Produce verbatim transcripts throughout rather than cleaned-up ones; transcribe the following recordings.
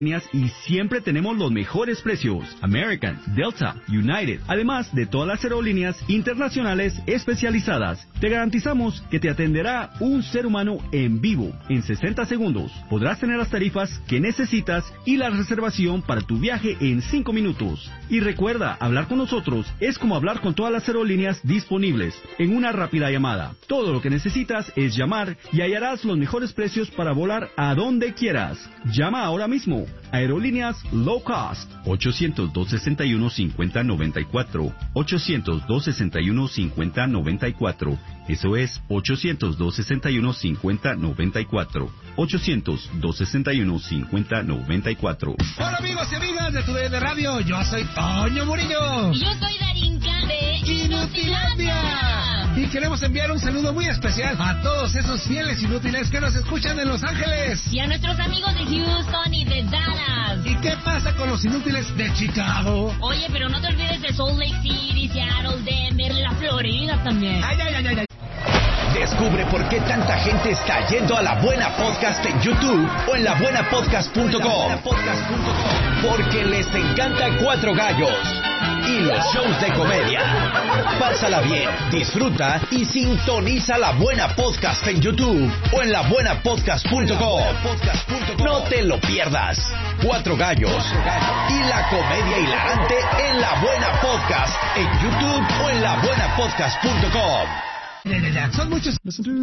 y siempre tenemos los mejores precios. American, Delta, United, además de todas las aerolíneas internacionales especializadas. Te garantizamos que te atenderá un ser humano en vivo en sesenta segundos. Podrás tener las tarifas que necesitas y la reservación para tu viaje en cinco minutos. Y recuerda, hablar con nosotros es como hablar con todas las aerolíneas disponibles en una rápida llamada. Todo lo que necesitas es llamar y hallarás los mejores precios para volar a donde quieras. Llama ahora mismo. Aerolíneas Low Cost. ochocientos, dos sesenta y uno, cincuenta noventa y cuatro. ochocientos, dos sesenta y uno, cincuenta noventa y cuatro. Eso es ochocientos, dos sesenta y uno, cincuenta noventa y cuatro. ochocientos, dos sesenta y uno, cincuenta noventa y cuatro. Hola amigos y amigas de tu D N Radio. Yo soy Toño Murillo. Y yo soy Darinka de Inutilandia. Y queremos enviar un saludo muy especial a todos esos fieles inútiles que nos escuchan en Los Ángeles. Y a nuestros amigos de Houston y de Dallas. ¿Y qué pasa con los inútiles de Chicago? Oye, pero no te olvides de Salt Lake City, Seattle, Denver, la Florida también. Ay, ay, ay, ay, ay. Descubre por qué tanta gente está yendo a La Buena Podcast en YouTube o en la buena podcast punto com. Porque les encanta Cuatro Gallos y los shows de comedia. Pásala bien, disfruta y sintoniza La Buena Podcast en YouTube o en la buena podcast punto com. No te lo pierdas. Cuatro Gallos y la comedia hilarante en La Buena Podcast en YouTube o en la buena podcast punto com. Son muchos.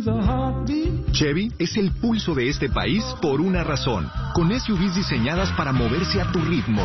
Chevy es el pulso de este país por una razón, con S U Vs diseñadas para moverse a tu ritmo.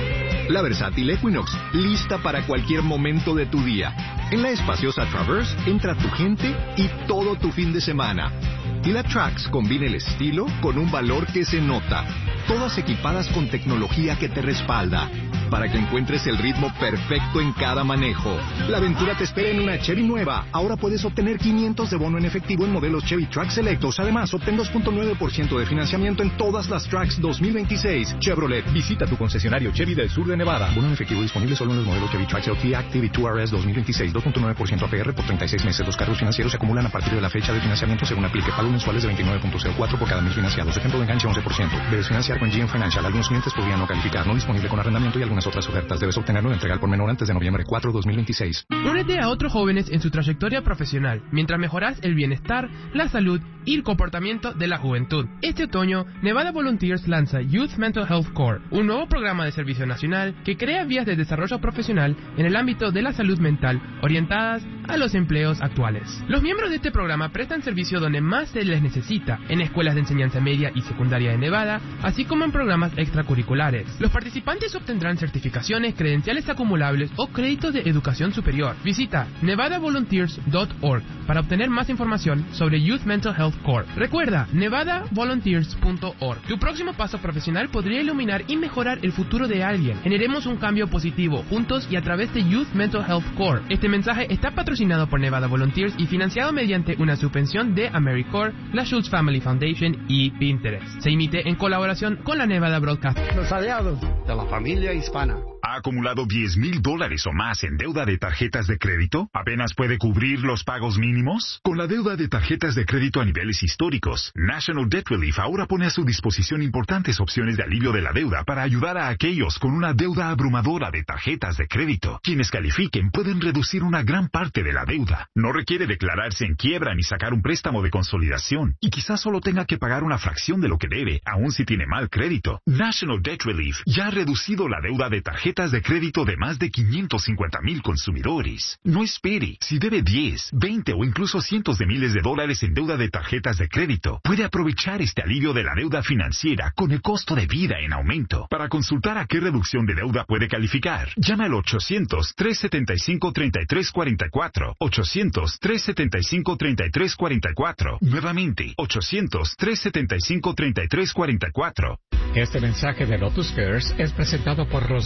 La versátil Equinox, lista para cualquier momento de tu día. En la espaciosa Traverse entra tu gente y todo tu fin de semana. Y la Trax combina el estilo con un valor que se nota. Todas equipadas con tecnología que te respalda, para que encuentres el ritmo perfecto en cada manejo. La aventura te espera en una Chevy nueva. Ahora puedes obtener quinientos de bono en efectivo en modelos Chevy Trax selectos. Además, obtén dos punto nueve por ciento de financiamiento en todas las Trax dos mil veintiséis. Chevrolet, visita tu concesionario Chevy del sur de Nevada. Bono en efectivo disponible solo en los modelos Chevy Trax L T Active y dos R S dos mil veintiséis. dos punto nueve por ciento A P R por treinta y seis meses. Los cargos financieros se acumulan a partir de la fecha de financiamiento según aplique. Pagos mensuales de veintinueve punto cero cuatro por cada mil financiados. Ejemplo de enganche once por ciento. Debes financiar con G M Financial. Algunos clientes podrían no calificar. No disponible con arrendamiento y algunas otras ofertas. Debes obtenerlo de entregar por menor antes de noviembre cuatro, dos mil veintiséis. Únete a otros jóvenes en su trayectoria profesional, mientras mejoras el bienestar, la salud y el comportamiento de la juventud. Este otoño, Nevada Volunteers lanza Youth Mental Health Core, un nuevo programa de servicio nacional que crea vías de desarrollo profesional en el ámbito de la salud mental, orientadas a los empleos actuales. Los miembros de este programa prestan servicio donde más se les necesita, en escuelas de enseñanza media y secundaria de Nevada, así como en programas extracurriculares. Los participantes obtendrán certificaciones, credenciales acumulables o créditos de educación superior. Visita nevada volunteers punto org para obtener más información sobre Youth Mental Health Core. Recuerda, nevada volunteers punto org. Tu próximo paso profesional podría iluminar y mejorar el futuro de alguien. Generemos un cambio positivo, juntos y a través de Youth Mental Health Core. Este mensaje está patrocinado por Nevada Volunteers y financiado mediante una subvención de AmeriCorps, la Schultz Family Foundation y Pinterest. Se emite en colaboración con la Nevada Broadcast. Los aliados de la familia hispana. ¿Ha acumulado diez mil dólares o más en deuda de tarjetas de crédito? ¿Apenas puede cubrir los pagos mínimos? Con la deuda de tarjetas de crédito a niveles históricos, National Debt Relief ahora pone a su disposición importantes opciones de alivio de la deuda para ayudar a aquellos con una deuda abrumadora de tarjetas de crédito. Quienes califiquen pueden reducir una gran parte de la deuda. No requiere declararse en quiebra ni sacar un préstamo de consolidación. Y quizás solo tenga que pagar una fracción de lo que debe, aun si tiene mal crédito. National Debt Relief ya ha reducido la deuda de tarjetas de crédito de más de quinientos cincuenta mil consumidores. No espere. Si debe diez, veinte o incluso cientos de miles de dólares en deuda de tarjetas de crédito, puede aprovechar este alivio de la deuda financiera con el costo de vida en aumento. Para consultar a qué reducción de deuda puede calificar, llama al ochocientos, tres setenta y cinco, treinta y tres cuarenta y cuatro. ochocientos, tres setenta y cinco, treinta y tres cuarenta y cuatro. Nuevamente, ochocientos, tres setenta y cinco, treinta y tres cuarenta y cuatro. Este mensaje de Lotus Cares es presentado por los abogados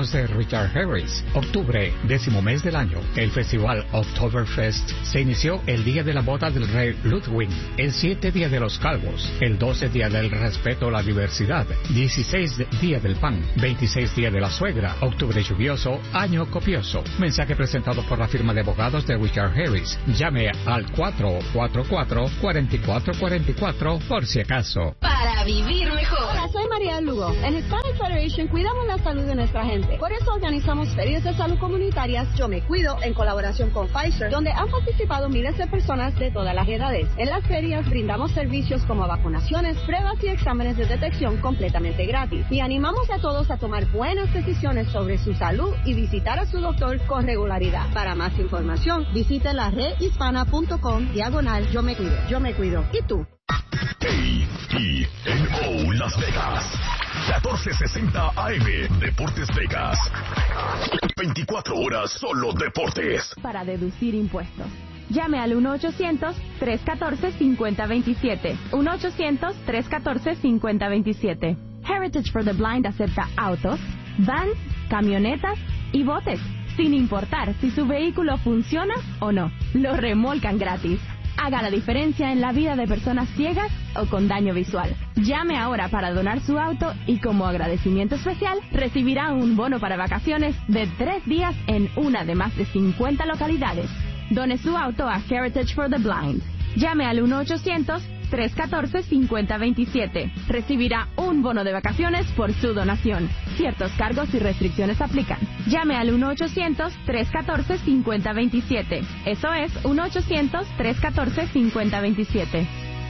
amigos de Richard Harris. Octubre, décimo mes del año. El festival Oktoberfest se inició el día de la boda del rey Ludwig, el siete día de los calvos, el doce día del respeto a la diversidad, dieciséis día del pan, veintiséis día de la suegra, octubre lluvioso, año copioso. Mensaje presentado por la firma de abogados de Richard Harris. Llame al cuatro cuatro cuatro, cuatro cuatro cuatro cuatro por si acaso. Para vivir mejor. Hola, soy María Lugo. En Hispanic Federation cuidamos la salud de nuestra gente. Por eso organizamos ferias de salud comunitarias Yo Me Cuido en colaboración con Pfizer, donde han participado miles de personas de todas las edades. En las ferias brindamos servicios como vacunaciones, pruebas y exámenes de detección completamente gratis. Y animamos a todos a tomar buenas decisiones sobre su salud y visitar a su doctor con regularidad. Para más información, visite la red hispana punto com diagonal Yo Me Cuido. Yo Me Cuido. ¿Y tú? A T N O Las Vegas, catorce sesenta A M, Deportes Vegas. veinticuatro horas solo deportes. Para deducir impuestos. Llame al uno ochocientos, tres uno cuatro, cinco cero dos siete. uno ochocientos, tres uno cuatro, cinco cero dos siete. Heritage for the Blind acepta autos, vans, camionetas y botes, sin importar si su vehículo funciona o no. Lo remolcan gratis. Haga la diferencia en la vida de personas ciegas o con daño visual. Llame ahora para donar su auto y como agradecimiento especial recibirá un bono para vacaciones de tres días en una de más de cincuenta localidades. Done su auto a Heritage for the Blind. Llame al uno ochocientos, tres uno cuatro, cinco cero dos siete. Recibirá un bono de vacaciones por su donación. Ciertos cargos y restricciones aplican. Llame al uno ochocientos, tres uno cuatro, cinco cero dos siete. Eso es uno ochocientos, tres uno cuatro, cinco cero dos siete.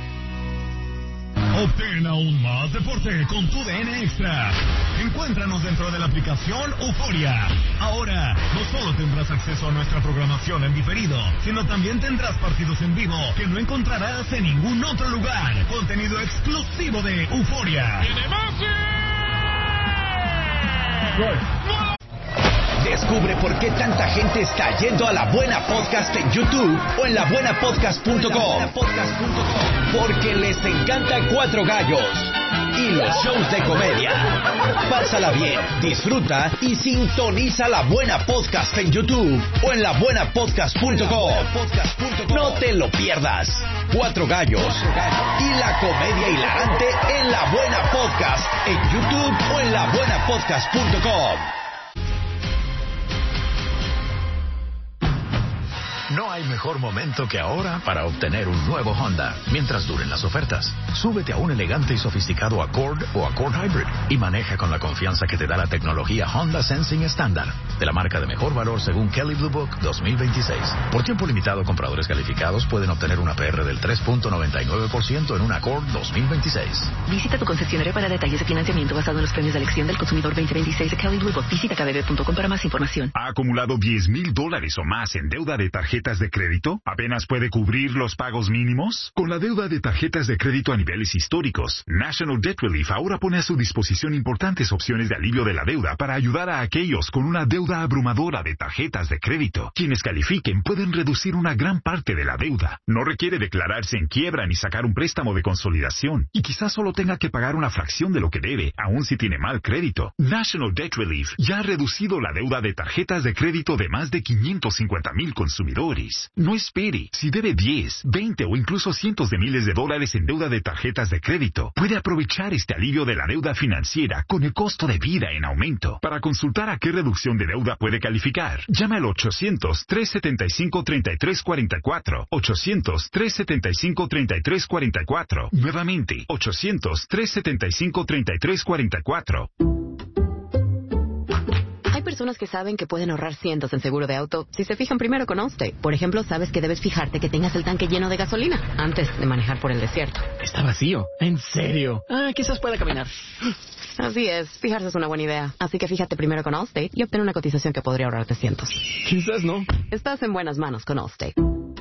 Obtén aún más deporte con tu D N Extra. Encuéntranos dentro de la aplicación Euforia. Ahora, no solo tendrás acceso a nuestra programación en diferido, sino también tendrás partidos en vivo que no encontrarás en ningún otro lugar. Contenido exclusivo de Euforia. Descubre por qué tanta gente está yendo a La Buena Podcast en YouTube o en la buena podcast punto com. Porque les encanta Cuatro Gallos y los shows de comedia. Pásala bien, disfruta y sintoniza La Buena Podcast en YouTube o en la buena podcast punto com. No te lo pierdas. Cuatro Gallos y la comedia hilarante en La Buena Podcast en YouTube o en la buena podcast punto com. No hay mejor momento que ahora para obtener un nuevo Honda, mientras duren las ofertas. Súbete a un elegante y sofisticado Accord o Accord Hybrid y maneja con la confianza que te da la tecnología Honda Sensing estándar, de la marca de mejor valor según Kelley Blue Book dos mil veintiséis. Por tiempo limitado, compradores calificados pueden obtener una P R del tres punto noventa y nueve por ciento en un Accord dos mil veintiséis. Visita tu concesionario para detalles de financiamiento basado en los premios de elección del consumidor veinte veintiséis de Kelley Blue Book. Visita k b b punto com para más información. ¿Ha acumulado diez mil dólares o más en deuda de tarjetas de crédito? ¿Apenas puede cubrir los pagos mínimos? Con la deuda de tarjetas de crédito a niveles históricos, National Debt Relief ahora pone a su disposición importantes opciones de alivio de la deuda para ayudar a aquellos con una deuda abrumadora de tarjetas de crédito. Quienes califiquen pueden reducir una gran parte de la deuda. No requiere declararse en quiebra ni sacar un préstamo de consolidación. Y quizás solo tenga que pagar una fracción de lo que debe, aun si tiene mal crédito. National Debt Relief ya ha reducido la deuda de tarjetas de crédito de más de quinientos cincuenta mil consumidores. No espere. Si debe diez, veinte o incluso cientos de miles de dólares en deuda de tarjetas de crédito, puede aprovechar este alivio de la deuda financiera con el costo de vida en aumento. Para consultar a qué reducción de deuda puede calificar, llame al ochocientos, tres setenta y cinco, treinta y tres cuarenta y cuatro. ochocientos, tres setenta y cinco, treinta y tres cuarenta y cuatro. Nuevamente, ochocientos, tres setenta y cinco, treinta y tres cuarenta y cuatro. Personas que saben que pueden ahorrar cientos en seguro de auto si se fijan primero con Allstate. Por ejemplo, sabes que debes fijarte que tengas el tanque lleno de gasolina antes de manejar por el desierto. Está vacío. ¿En serio? Ah, quizás pueda caminar. Así es, fijarse es una buena idea. Así que fíjate primero con Allstate y obtén una cotización que podría ahorrarte cientos. Quizás no. Estás en buenas manos con Allstate.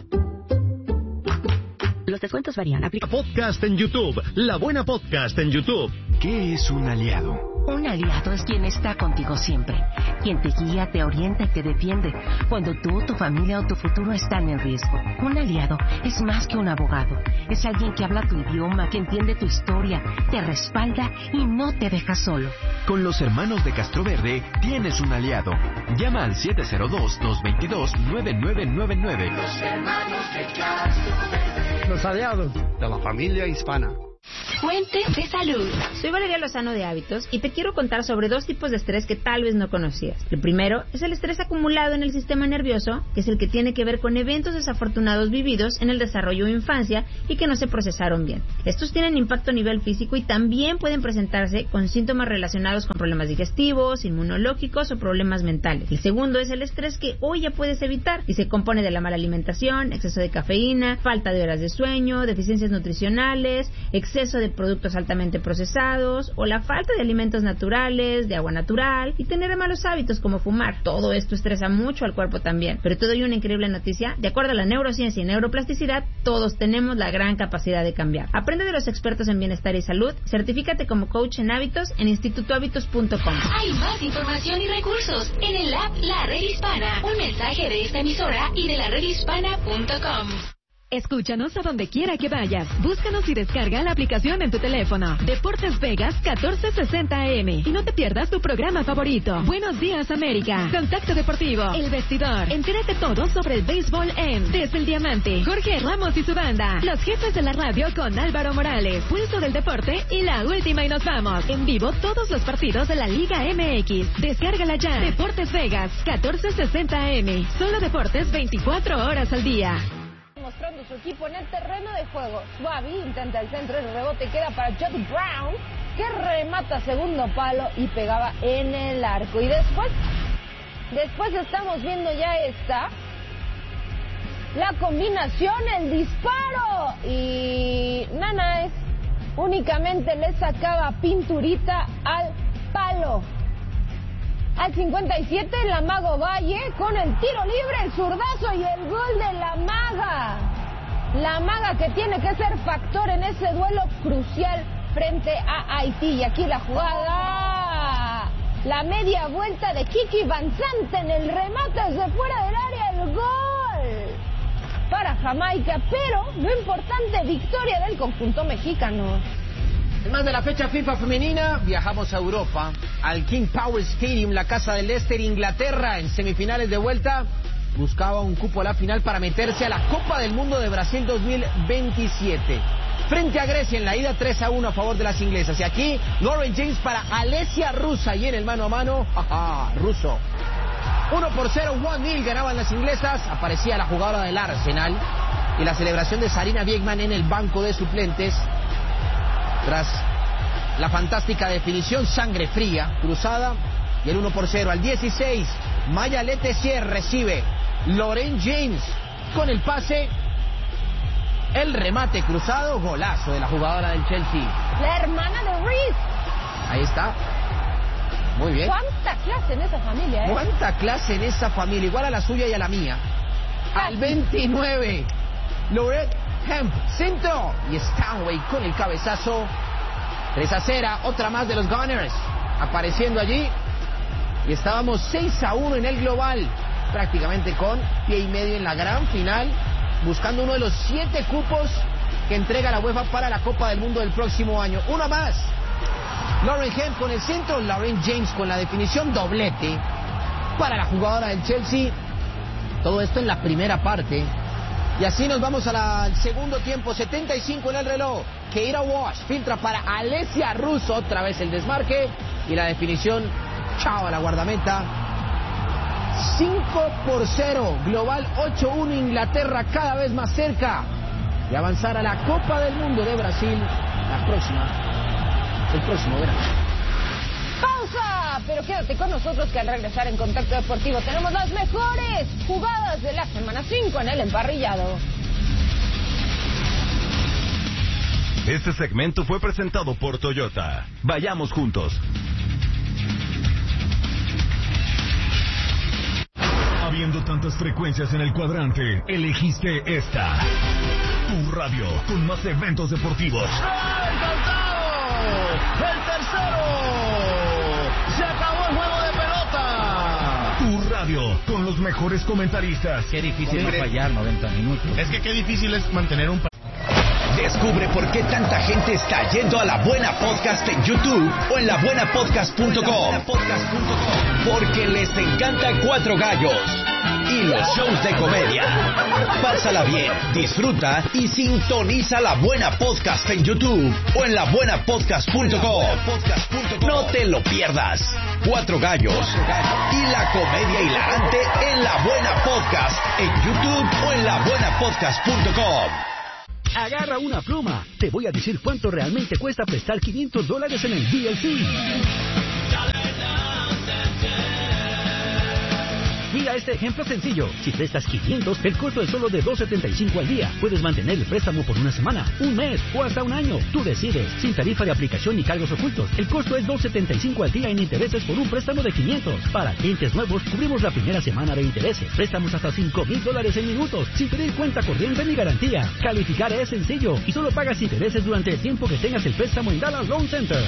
Los descuentos varían. Aplica podcast en YouTube. La Buena Podcast en YouTube. ¿Qué es un aliado? Un aliado es quien está contigo siempre, quien te guía, te orienta y te defiende cuando tú, tu familia o tu futuro están en riesgo. Un aliado es más que un abogado, es alguien que habla tu idioma, que entiende tu historia, te respalda y no te deja solo. Con los hermanos de Castroverde tienes un aliado. Llama al siete cero dos, dos dos dos, nueve nueve nueve nueve. Los hermanos de Castroverde. Los aliados de la familia hispana. Fuentes de salud. Soy Valeria Lozano de Hábitos y te quiero contar sobre dos tipos de estrés que tal vez no conocías. El primero es el estrés acumulado en el sistema nervioso, que es el que tiene que ver con eventos desafortunados vividos en el desarrollo o infancia y que no se procesaron bien. Estos tienen impacto a nivel físico y también pueden presentarse con síntomas relacionados con problemas digestivos, inmunológicos o problemas mentales. El segundo es el estrés que hoy ya puedes evitar y se compone de la mala alimentación, exceso de cafeína, falta de horas de sueño, deficiencias nutricionales, exceso de productos altamente procesados o la falta de alimentos naturales, de agua natural y tener malos hábitos como fumar. Todo esto estresa mucho al cuerpo también. Pero te doy una increíble noticia. De acuerdo a la neurociencia y neuroplasticidad, todos tenemos la gran capacidad de cambiar. Aprende de los expertos en bienestar y salud. Certifícate como coach en hábitos en instituto hábitos punto com. Hay más información y recursos en el app La Red Hispana. Un mensaje de esta emisora y de la red hispana punto com. Escúchanos a donde quiera que vayas. Búscanos y descarga la aplicación en tu teléfono. Deportes Vegas catorce sesenta A M. Y no te pierdas tu programa favorito. Buenos Días América. Contacto Deportivo. El Vestidor. Entérate todo sobre el béisbol en Desde el Diamante. Jorge Ramos y su banda. Los jefes de la radio con Álvaro Morales. Pulso del Deporte y la última y nos vamos. En vivo todos los partidos de la Liga M X. Descárgala ya. Deportes Vegas catorce sesenta A M. Solo deportes veinticuatro horas al día. Mostrando su equipo en el terreno de juego. Suavi intenta el centro, el rebote queda para Jody Brown, que remata segundo palo y pegaba en el arco. Y después, después estamos viendo ya esta, la combinación, el disparo. Y Nana es únicamente le sacaba pinturita al palo. Al cincuenta y siete, la Mago Valle con el tiro libre, el zurdazo y el gol de la Maga. La Maga que tiene que ser factor en ese duelo crucial frente a Haití. Y aquí la jugada, la media vuelta de Kiki Van Sant en el remate desde fuera del área, el gol para Jamaica. Pero lo importante, victoria del conjunto mexicano. Además de la fecha FIFA femenina, viajamos a Europa, al King Power Stadium, la casa del Leicester, Inglaterra, en semifinales de vuelta. Buscaba un cupo a la final para meterse a la Copa del Mundo de Brasil dos mil veintisiete. Frente a Grecia en la ida, tres a uno a favor de las inglesas. Y aquí, Lauren James para Alessia Russa, y en el mano a mano, jaja, ruso. uno por cero, One nil, ganaban las inglesas. Aparecía la jugadora del Arsenal y la celebración de Sarina Biegman en el banco de suplentes. Tras la fantástica definición, sangre fría, cruzada, y el uno por cero. Al dieciséis, Maya Letessier recibe. Lauren James con el pase, el remate cruzado, golazo de la jugadora del Chelsea. La hermana de Reese. Ahí está. Muy bien. ¿Cuánta clase en esa familia, eh? ¿Cuánta clase en esa familia? Igual a la suya y a la mía. Al veintinueve, Laurette Hemp, centro, y Stanway con el cabezazo. tres a cero, otra más de los Gunners apareciendo allí. Y estábamos seis a uno en el global, prácticamente con pie y medio en la gran final, buscando uno de los siete cupos que entrega la UEFA para la Copa del Mundo del próximo año. Uno más. Lauren Hemp con el centro, Lauren James con la definición, doblete para la jugadora del Chelsea. Todo esto en la primera parte. Y así nos vamos al segundo tiempo, setenta y cinco en el reloj. Keira Walsh filtra para Alessia Russo, otra vez el desmarque y la definición, chao a la guardameta. cinco por cero, global ocho uno, Inglaterra cada vez más cerca de avanzar a la Copa del Mundo de Brasil, la próxima, el próximo verano. ¡Pausa! Pero quédate con nosotros que al regresar en Contacto Deportivo tenemos las mejores jugadas de la semana cinco en el emparrillado. Este segmento fue presentado por Toyota. Vayamos juntos. Habiendo tantas frecuencias en el cuadrante, elegiste esta. Tu radio con más eventos deportivos. ¡El cantado! ¡El tercero! ¡Se acabó el juego de pelota! Tu radio con los mejores comentaristas. Qué difícil no fallar noventa minutos. Es que qué difícil es mantener un... Descubre por qué tanta gente está yendo a La Buena Podcast en YouTube o en la buena podcast punto com. Porque les encanta Cuatro Gallos y los shows de comedia. Pásala bien, disfruta y sintoniza La Buena Podcast en YouTube o en la buena podcast punto com. No te lo pierdas. Cuatro Gallos y la comedia hilarante en La Buena Podcast en YouTube o en la buena podcast punto com. Agarra una pluma. Te voy a decir cuánto realmente cuesta prestar quinientos dólares en el D L C. Mira este ejemplo sencillo. Si prestas quinientos, el costo es solo de dos setenta y cinco al día. Puedes mantener el préstamo por una semana, un mes o hasta un año. Tú decides. Sin tarifa de aplicación ni cargos ocultos. El costo es dos setenta y cinco al día en intereses por un préstamo de quinientos. Para clientes nuevos, cubrimos la primera semana de intereses. Préstamos hasta cinco mil dólares en minutos, sin pedir cuenta corriente ni garantía. Calificar es sencillo y solo pagas intereses durante el tiempo que tengas el préstamo en Dallas Loan Center.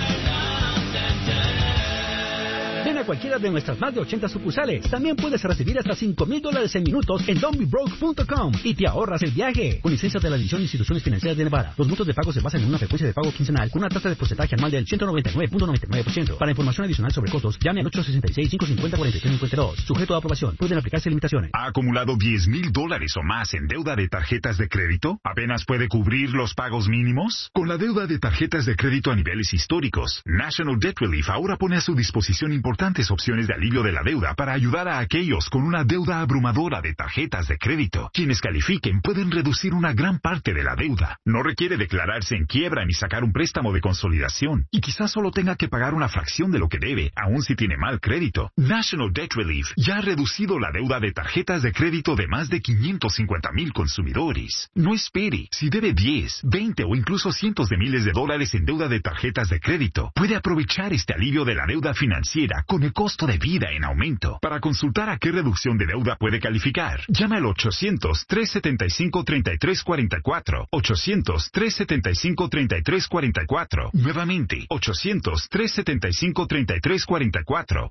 Ven a cualquiera de nuestras más de ochenta sucursales. También puedes recibir hasta cinco mil dólares en minutos en don't be broke punto com y te ahorras el viaje. Con licencia de la División de Instituciones Financieras de Nevada. Los montos de pago se basan en una frecuencia de pago quincenal con una tasa de porcentaje anual del ciento noventa y nueve punto noventa y nueve por ciento. Para información adicional sobre costos, llame al ocho sesenta y seis, cinco cincuenta, cuarenta y tres cincuenta y dos. Sujeto a aprobación. Pueden aplicarse limitaciones. ¿Ha acumulado diez mil dólares o más en deuda de tarjetas de crédito? ¿Apenas puede cubrir los pagos mínimos? Con la deuda de tarjetas de crédito a niveles históricos, National Debt Relief ahora pone a su disposición importantes opciones de alivio de la deuda para ayudar a aquellos con una deuda abrumadora de tarjetas de crédito. Quienes califiquen pueden reducir una gran parte de la deuda. No requiere declararse en quiebra ni sacar un préstamo de consolidación. Y quizás solo tenga que pagar una fracción de lo que debe, aun si tiene mal crédito. National Debt Relief ya ha reducido la deuda de tarjetas de crédito de más de quinientos cincuenta mil consumidores. No espere. Si debe diez, veinte o incluso cientos de miles de dólares en deuda de tarjetas de crédito, puede aprovechar este alivio de la deuda financiera con el costo de vida en aumento. Para consultar a qué reducción de deuda puede calificar, llame al ochocientos, trescientos setenta y cinco, treinta y tres cuarenta y cuatro. ochocientos, trescientos setenta y cinco, treinta y tres cuarenta y cuatro. Nuevamente, ochocientos, trescientos setenta y cinco, treinta y tres cuarenta y cuatro.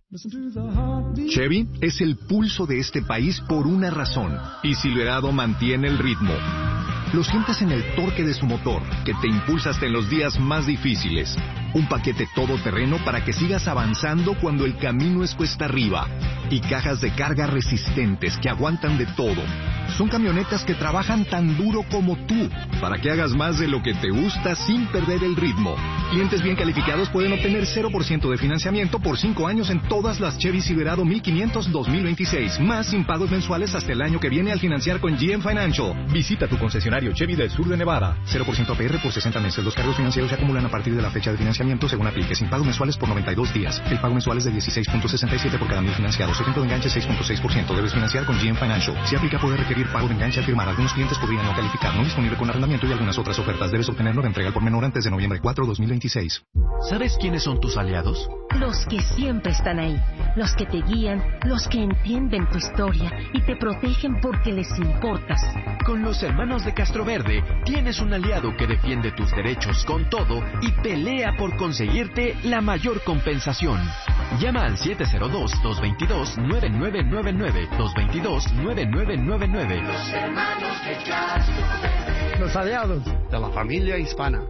Chevy es el pulso de este país por una razón, y Silverado mantiene el ritmo. Lo sientes en el torque de su motor, que te impulsa hasta en los días más difíciles. Un paquete todoterreno para que sigas avanzando cuando el camino es cuesta arriba. Y cajas de carga resistentes que aguantan de todo. Son camionetas que trabajan tan duro como tú, para que hagas más de lo que te gusta sin perder el ritmo. Clientes bien calificados pueden obtener cero por ciento de financiamiento por cinco años en todas las Chevy Silverado mil quinientos dos mil veintiséis, más sin pagos mensuales hasta el año que viene al financiar con G M Financial. Visita tu concesionario Chevy del sur de Nevada. cero por ciento A P R por sesenta meses. Los cargos financieros se acumulan a partir de la fecha de financiamiento según aplique, sin pagos mensuales por noventa y dos días. El pago mensual es de dieciséis punto sesenta y siete por cada mil financiados. El tiempo de enganche seis punto seis por ciento. Debes financiar con G M Financial. Si aplica, puede requerir pago de enganche al firmar. Algunos clientes podrían no calificar. No disponible con arrendamiento y algunas otras ofertas. Debes obtener nueva entrega por menor antes de noviembre cuatro, dos mil veintiséis. ¿Sabes quiénes son tus aliados? Los que siempre están ahí, los que te guían, los que entienden tu historia y te protegen porque les importas. Con los hermanos de Castroverde tienes un aliado que defiende tus derechos con todo y pelea por conseguirte la mayor compensación. Llama al siete cero dos, dos dos dos, nueve nueve nueve nueve, dos dos dos, nueve nueve nueve nueve. Los hermanos de Castroverde. Los aliados de la familia hispana.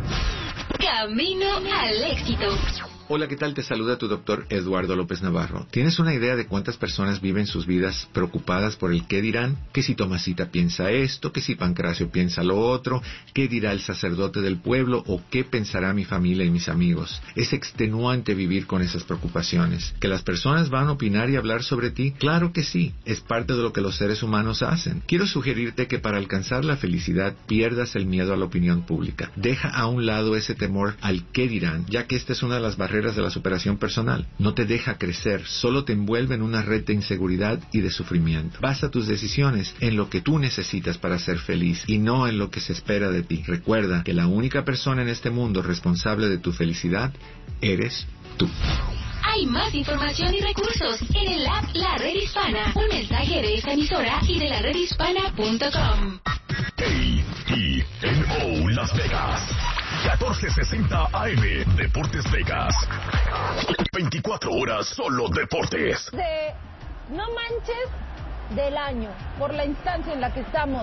Camino al éxito. Hola, ¿qué tal? Te saluda tu doctor Eduardo López Navarro. ¿Tienes una idea de cuántas personas viven sus vidas preocupadas por el qué dirán? ¿Que si Tomasita piensa esto? ¿Que si Pancracio piensa lo otro? ¿Qué dirá el sacerdote del pueblo? ¿O qué pensará mi familia y mis amigos? Es extenuante vivir con esas preocupaciones. ¿Que las personas van a opinar y hablar sobre ti? Claro que sí. Es parte de lo que los seres humanos hacen. Quiero sugerirte que para alcanzar la felicidad pierdas el miedo a la opinión pública. Deja a un lado ese temor al qué dirán, ya que esta es una de las barreras de la superación personal. No te deja crecer, solo te envuelve en una red de inseguridad y de sufrimiento. Basa tus decisiones en lo que tú necesitas para ser feliz y no en lo que se espera de ti. Recuerda que la única persona en este mundo responsable de tu felicidad eres tú. Hay más información y recursos en el app La Red Hispana. Un mensaje de esta emisora y de la red hispana punto com. A E N O Las Vegas. catorce sesenta A M Deportes Vegas. veinticuatro horas solo deportes. De no manches del año, por la instancia en la que estamos.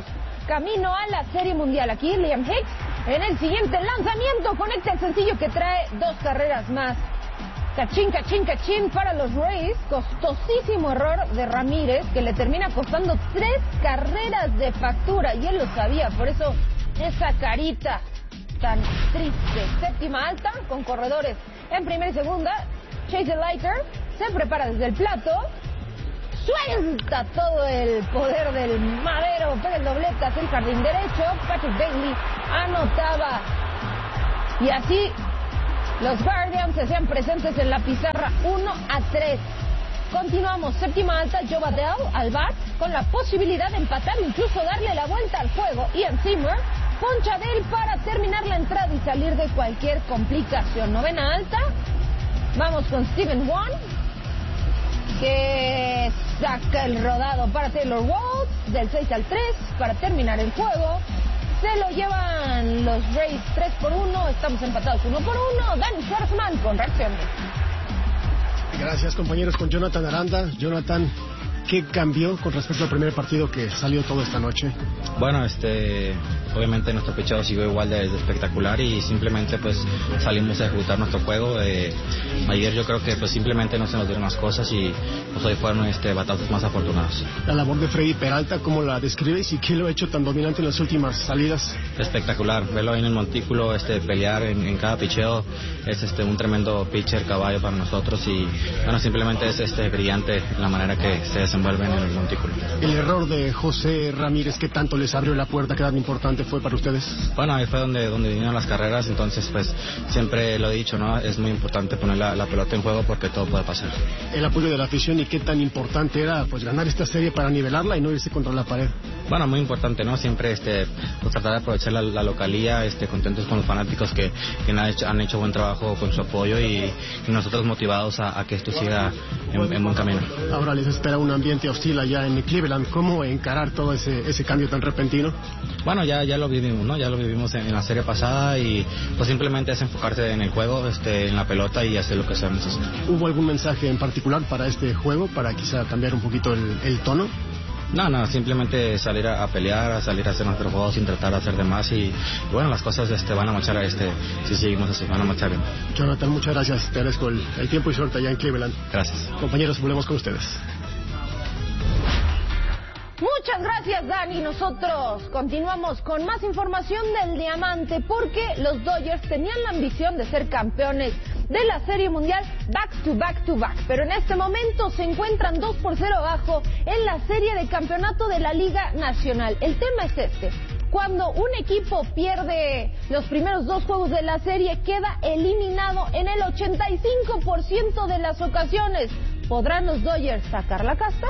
camino a la Serie Mundial. Aquí Liam Hicks en el siguiente lanzamiento conecta el sencillo que trae dos carreras más. Cachín, cachín, cachín para los Rays. Costosísimo error de Ramírez que le termina costando tres carreras de factura. Y él lo sabía, por eso esa carita tan triste. Séptima alta con corredores en primera y segunda. Chase Leiter se prepara desde el plato. Suelta todo el poder del madero. Pega el doblete hacia el jardín derecho. Patrick Bailey anotaba. Y así los Guardians se hacían presentes en la pizarra uno a tres. Continuamos, séptima alta, Joe Adell al bat, con la posibilidad de empatar o incluso darle la vuelta al juego. Ian Zimmer poncha de él para terminar la entrada y salir de cualquier complicación. Novena alta, vamos con Steven Wan, que saca el rodado para Taylor Walls, del seis al tres, para terminar el juego. Se lo llevan los Rays tres por uno, estamos empatados uno por uno. Danny Schwartzman con reacciones. Gracias, compañeros, con Jonathan Aranda. Jonathan, ¿qué cambió con respecto al primer partido que salió toda esta noche? Bueno, este, obviamente nuestro picheo siguió igual de, de espectacular y simplemente pues salimos a ejecutar nuestro juego. Eh, ayer yo creo que pues simplemente no se nos dieron las cosas y pues hoy fueron este, batazos más afortunados. La labor de Freddy Peralta, ¿cómo la describes y qué lo ha hecho tan dominante en las últimas salidas? Espectacular, verlo ahí en el montículo, este, pelear en, en cada picheo, es este, un tremendo pitcher caballo para nosotros y bueno, simplemente es este, brillante la manera que se desenvuelve en el montículo. El error de José Ramírez, ¿qué tanto les abrió la puerta? ¿Qué tan importante fue para ustedes? Bueno, ahí fue donde, donde vinieron las carreras, entonces pues siempre lo he dicho, ¿no? Es muy importante poner la, la pelota en juego porque todo puede pasar. El apoyo de la afición y qué tan importante era pues ganar esta serie para nivelarla y no irse contra la pared. Bueno, muy importante, ¿no? Siempre este, pues, tratar de aprovechar la, la localía, este, contentos con los fanáticos que, que han, hecho, han hecho buen trabajo con su apoyo y, y nosotros motivados a, a que esto siga en, en buen camino. Ahora les espera un ambiente hostil allá en Cleveland. ¿Cómo encarar todo ese, ese cambio tan repentino? Bueno, ya, ya lo vivimos, ¿no? Ya lo vivimos en, en la serie pasada y pues simplemente es enfocarse en el juego, este, en la pelota y hacer lo que sabemos hacer. ¿Hubo algún mensaje en particular para este juego, para quizá cambiar un poquito el, el tono? No, no, simplemente salir a, a pelear, a salir a hacer nuestro juego sin tratar de hacer de más y, y bueno, las cosas este, van a marchar este, si seguimos así, van a marchar bien. Jonathan, muchas gracias, te agradezco el, el tiempo y suerte allá en Cleveland. Gracias. Compañeros, volvemos con ustedes. Muchas gracias, Dani. Nosotros continuamos con más información del Diamante porque los Dodgers tenían la ambición de ser campeones de la Serie Mundial back to back to back, pero en este momento se encuentran dos por cero abajo en la serie de campeonato de la Liga Nacional. El tema es este: cuando un equipo pierde los primeros dos juegos de la serie, queda eliminado en el ochenta y cinco por ciento de las ocasiones. ¿Podrán los Dodgers sacar la casta?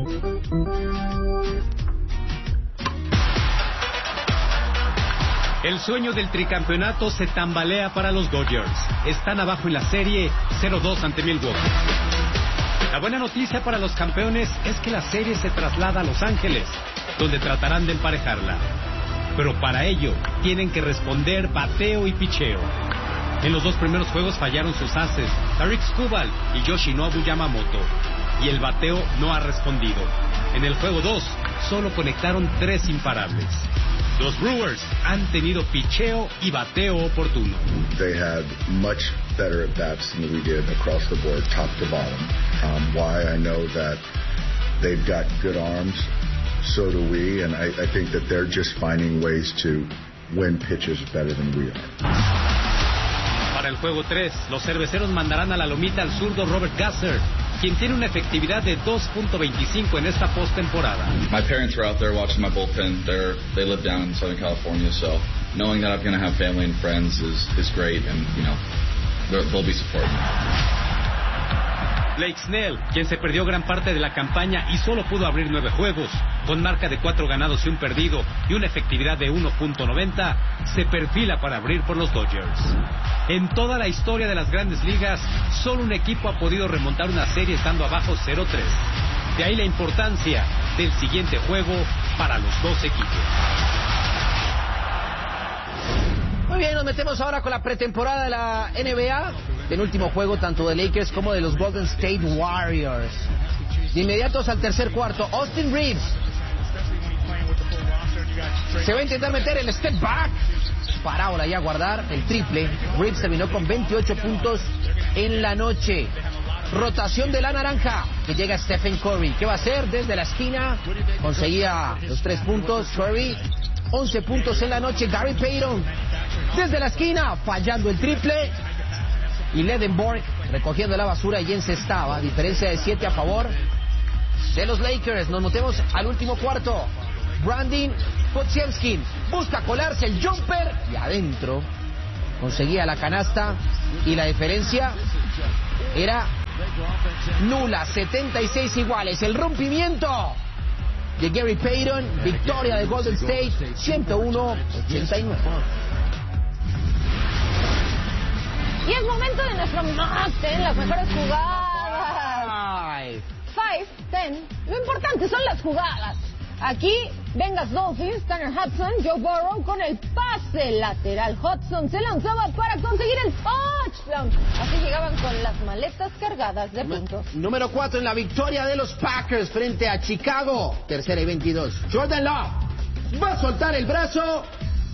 El sueño del tricampeonato se tambalea para los Dodgers. Están abajo en la serie cero dos ante Milwaukee. La buena noticia para los campeones es que la serie se traslada a Los Ángeles, donde tratarán de emparejarla. Pero para ello tienen que responder bateo y picheo. En los dos primeros juegos fallaron sus ases, Tarik Skubal y Yoshinobu Yamamoto, y el bateo no ha respondido. En el juego dos solo conectaron tres imparables. Los Brewers han tenido picheo y bateo oportuno. They had much better at-bats than we did across the board, top to bottom. Um, why I know that they've got good arms, so do we, and I, I think that they're just finding ways to win pitches better than we are. Para el juego tres, los cerveceros mandarán a la lomita al zurdo Robert Gasser, quien tiene una efectividad de dos punto veinticinco en esta postemporada. My parents were out there watching my bullpen. They're, they live down in Southern California, so knowing that I'm going to have family and friends is, is great, and, you know, they'll be supporting me. Blake Snell, quien se perdió gran parte de la campaña y solo pudo abrir nueve juegos, con marca de cuatro ganados y un perdido y una efectividad de uno punto noventa, se perfila para abrir por los Dodgers. En toda la historia de las Grandes Ligas, solo un equipo ha podido remontar una serie estando abajo cero tres. De ahí la importancia del siguiente juego para los dos equipos. Muy bien, nos metemos ahora con la pretemporada de la N B A. Penúltimo juego tanto de Lakers como de los Golden State Warriors. De inmediatos al tercer cuarto, Austin Reeves Se va a intentar meter el step back. Parábola y a guardar el triple. Reeves terminó con veintiocho puntos en la noche. Rotación de la naranja, que llega Stephen Curry. ¿Qué va a hacer? Desde la esquina conseguía los tres puntos. Curry, once puntos en la noche. Gary Payton, desde la esquina, fallando el triple. Y Ledenborg recogiendo la basura y encestaba. Diferencia de siete a favor de los Lakers. Nos metemos al último cuarto. Brandon Podziemski busca colarse el jumper y adentro conseguía la canasta. Y la diferencia era nula, setenta y seis iguales. El rompimiento de Gary Payton, victoria de Golden State, ciento uno a ochenta y nueve. Y es momento de nuestro Must ten, las mejores jugadas. Five, ten. Lo importante son las jugadas. Aquí, Bengals Dolphins, Tanner Hudson, Joe Burrow con el pase lateral. Hudson se lanzaba para conseguir el touchdown. Así llegaban con las maletas cargadas de puntos. Número cuatro en la victoria de los Packers frente a Chicago. Tercera y veintidós. Jordan Love va a soltar el brazo.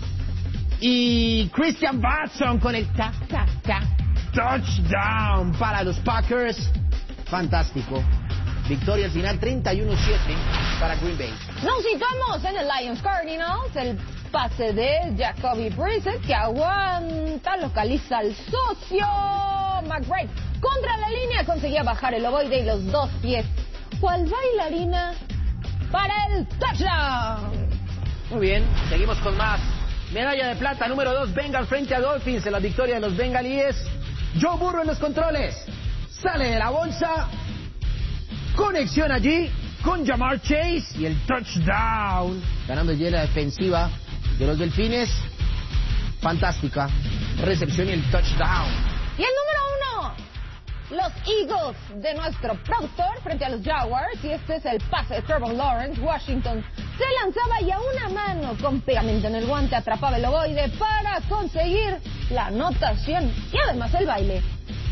Y Christian Watson con el ta, ta, ta, touchdown para los Packers. Fantástico. Victoria al final, treinta y uno a siete para Green Bay. Nos situamos en el Lions Cardinals. El pase de Jacoby Brissett, que aguanta, localiza al socio McBride. Contra la línea conseguía bajar el ovoide y los dos pies. ¿Cuál bailarina para el touchdown? Muy bien, seguimos con más. Medalla de plata número dos, Bengals frente a Dolphins en la victoria de los bengalíes. Joe Burrow en los controles. Sale de la bolsa. Conexión allí con Jamar Chase y el touchdown. Ganando ya la defensiva de los Delfines. Fantástica recepción y el touchdown. Y el número uno, los Eagles de nuestro productor frente a los Jaguars. Y este es el pase de Trevor Lawrence. Washington se lanzaba y a una mano con pegamento en el guante atrapaba el ovoide para conseguir la anotación y además el baile.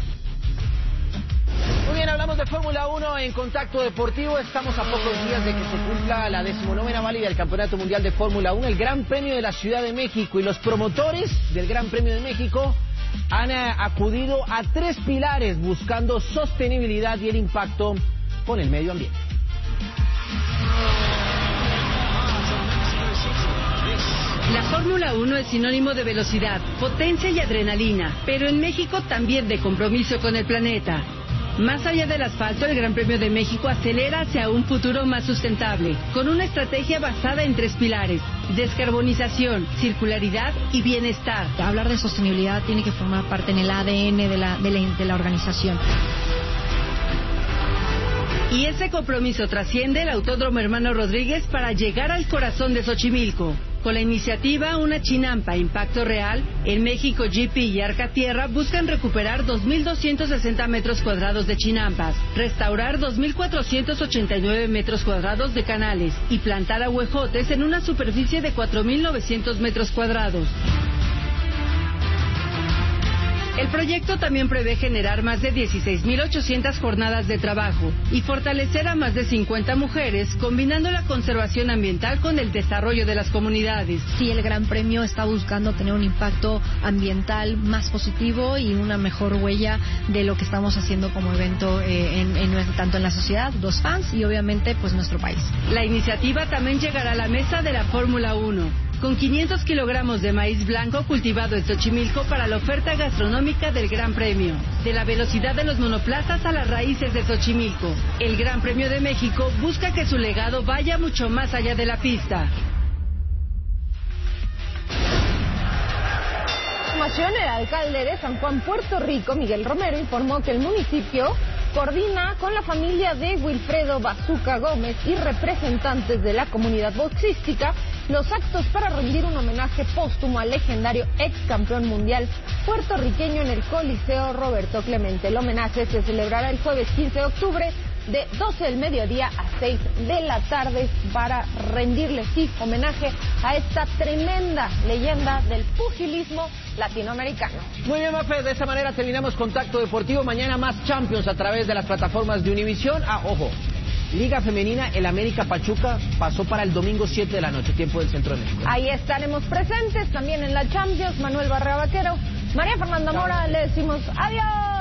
Muy bien, hablamos de Fórmula uno en Contacto Deportivo. Estamos a pocos días de que se cumpla la decimonovena válida del Campeonato Mundial de Fórmula uno, el Gran Premio de la Ciudad de México. Y los promotores del Gran Premio de México han eh, acudido a tres pilares buscando sostenibilidad y el impacto con el medio ambiente. La Fórmula uno es sinónimo de velocidad, potencia y adrenalina, pero en México también de compromiso con el planeta. Más allá del asfalto, el Gran Premio de México acelera hacia un futuro más sustentable, con una estrategia basada en tres pilares: descarbonización, circularidad y bienestar. Hablar de sostenibilidad tiene que formar parte en el A D N de la, de la, de la organización. Y ese compromiso trasciende el Autódromo Hermano Rodríguez para llegar al corazón de Xochimilco. Con la iniciativa Una Chinampa, Impacto Real, en México G P y Arca Tierra buscan recuperar dos mil doscientos sesenta metros cuadrados de chinampas, restaurar dos mil cuatrocientos ochenta y nueve metros cuadrados de canales y plantar ahuejotes en una superficie de cuatro mil novecientos metros cuadrados. El proyecto también prevé generar más de dieciséis mil ochocientas jornadas de trabajo y fortalecer a más de cincuenta mujeres, combinando la conservación ambiental con el desarrollo de las comunidades. Sí, el Gran Premio está buscando tener un impacto ambiental más positivo y una mejor huella de lo que estamos haciendo como evento eh, en, en, tanto en la sociedad, los fans y obviamente pues nuestro país. La iniciativa también llegará a la mesa de la Fórmula uno. Con quinientos kilogramos de maíz blanco cultivado en Xochimilco para la oferta gastronómica del Gran Premio. De la velocidad de los monoplazas a las raíces de Xochimilco. El Gran Premio de México busca que su legado vaya mucho más allá de la pista. El alcalde de San Juan, Puerto Rico, Miguel Romero, informó que el municipio coordina con la familia de Wilfredo Bazuca Gómez y representantes de la comunidad boxística los actos para rendir un homenaje póstumo al legendario ex campeón mundial puertorriqueño en el Coliseo Roberto Clemente. El homenaje se celebrará el jueves quince de octubre de doce del mediodía a seis de la tarde para rendirle sí homenaje a esta tremenda leyenda del pugilismo latinoamericano. Muy bien, Mafe, de esta manera terminamos Contacto Deportivo. Mañana más Champions a través de las plataformas de Univisión. Ah, ojo, Liga Femenina, el América Pachuca pasó para el domingo siete de la noche, tiempo del Centro de México. Ahí estaremos presentes también en la Champions. Manuel Barrera Vaquero, María Fernanda Mora, le decimos adiós.